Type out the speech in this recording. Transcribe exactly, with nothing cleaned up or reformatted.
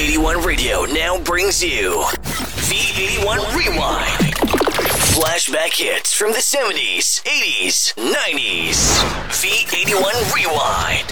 eighty-one Radio now brings you V eighty-one Rewind. Flashback hits from the seventies, eighties, nineties. V eighty-one Rewind.